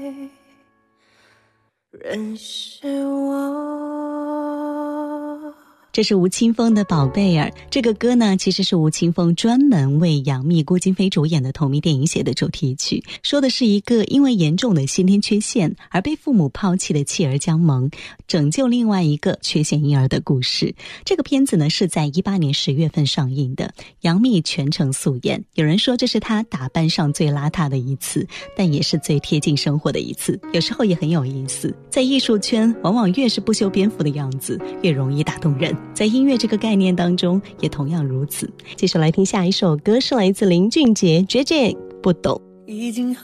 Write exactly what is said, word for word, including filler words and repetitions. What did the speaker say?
认识我。 这是吴青峰的宝贝儿，这个歌呢其实是吴青峰专门为杨幂、郭京飞主演的同名电影写的主题曲，说的是一个因为严重的先天缺陷而被父母抛弃的弃儿将盟，拯救另外一个缺陷婴儿的故事。这个片子呢是在一八年十月份上映的，杨幂全程素颜，有人说这是她打扮上最邋遢的一次，但也是最贴近生活的一次，有时候也很有意思。在艺术圈往往越是不修边幅的样子越容易打动人，在音乐这个概念当中也同样如此。接下来听下一首歌，是来自林俊杰，绝绝不懂。 已经